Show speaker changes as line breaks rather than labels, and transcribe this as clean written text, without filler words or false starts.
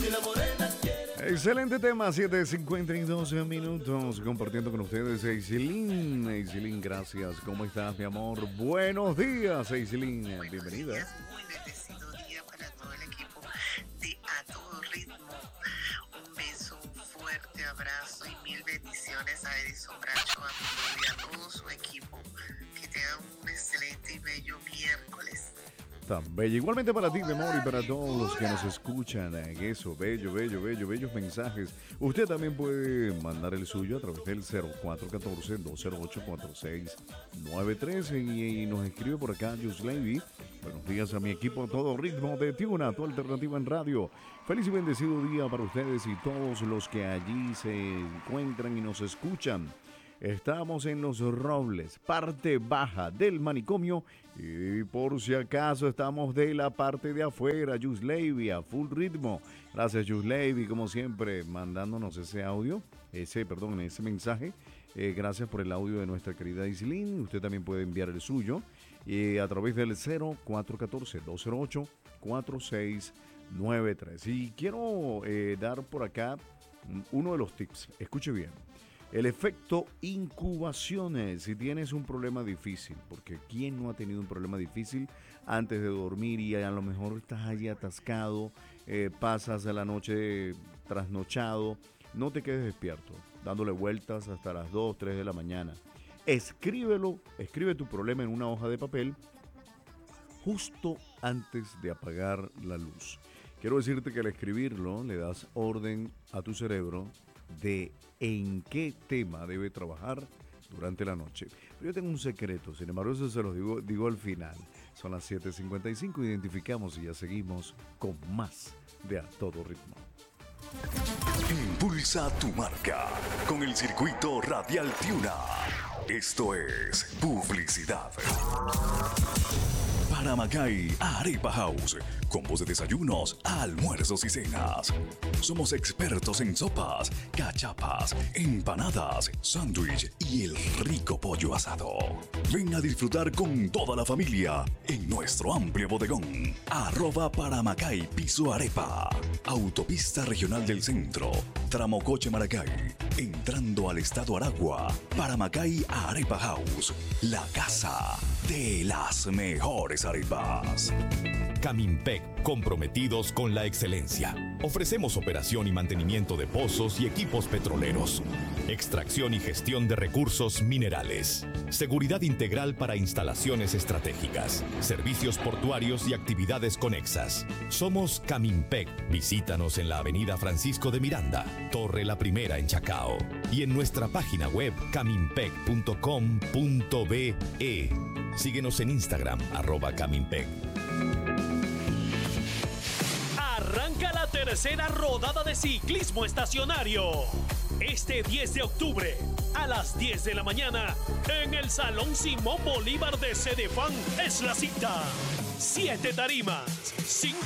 Excelente tema, 7:52 minutos, compartiendo con ustedes Eisilin. Eisilin, gracias. ¿Cómo estás, mi amor? Buenos días, Eisilin. Bienvenida.
Muy bendecido día para todo el equipo de A Todo Ritmo. Un beso, un fuerte abrazo y mil bendiciones a Edison Bracho, a mi y a todo su equipo. Que tengan un excelente y bello miércoles.
Tan bello. Igualmente para ti, mi amor, y para todos los que nos escuchan. Eso, bellos mensajes. Usted también puede mandar el suyo a través del 0414-208-4693 y nos escribe por acá Yuslady. Buenos días a mi equipo, todo ritmo de Tiuna, tu alternativa en radio. Feliz y bendecido día para ustedes y todos los que allí se encuentran y nos escuchan. Estamos en Los Robles, parte baja del manicomio, y por si acaso estamos de la parte de afuera. Yuslady a full ritmo. Gracias, Yuslady, como siempre, mandándonos ese mensaje. Gracias por el audio de nuestra querida Isilín. Usted también puede enviar el suyo a través del 0414-208-4693. Y quiero dar por acá uno de los tips. Escuche bien. El efecto incubaciones. Si tienes un problema difícil, porque ¿quién no ha tenido un problema difícil antes de dormir y a lo mejor estás allí atascado, pasas la noche trasnochado? No te quedes despierto, dándole vueltas hasta las 2, 3 de la mañana. Escribe tu problema en una hoja de papel justo antes de apagar la luz. Quiero decirte que al escribirlo le das orden a tu cerebro de en qué tema debe trabajar durante la noche. Pero yo tengo un secreto, sin embargo eso se los digo al final. Son las 7:55, identificamos y ya seguimos con más de A Todo Ritmo.
Impulsa tu marca con el circuito radial Tiuna. Esto es publicidad. Paramacay Arepa House. Combos de desayunos, almuerzos y cenas. Somos expertos en sopas, cachapas, empanadas, sándwich y el rico pollo asado. Ven a disfrutar con toda la familia en nuestro amplio bodegón. @Paramacay Piso Arepa. Autopista Regional del Centro. Tramo Coche Maracay. Entrando al estado Aragua. Paramacay Arepa House. La casa de las mejores arepas.
Camimpec, comprometidos con la excelencia. Ofrecemos operación y mantenimiento de pozos y equipos petroleros. Extracción y gestión de recursos minerales. Seguridad integral para instalaciones estratégicas. Servicios portuarios y actividades conexas. Somos Camimpec. Visítanos en la avenida Francisco de Miranda, Torre La Primera en Chacao. Y en nuestra página web camimpec.com.be. Síguenos en Instagram, @Camimpec.
Arranca la tercera rodada de ciclismo estacionario. Este 10 de octubre, a las 10 de la mañana, en el Salón Simón Bolívar de Cedefán es la cita. 7 tarimas, 5